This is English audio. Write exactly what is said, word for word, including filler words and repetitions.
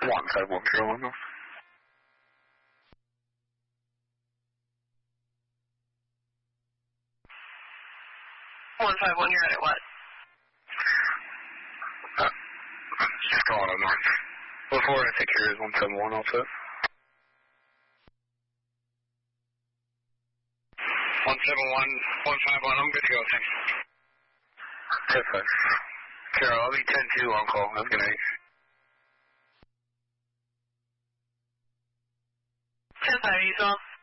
one five one, Carol one. one five one, you're at what? Uh, just going on north. Before I think here is one seven one also. one seven one, one five one, I'm good to go, thanks. ten five. Carol, I'll be ten two on call. Have a good night. ten five, you saw?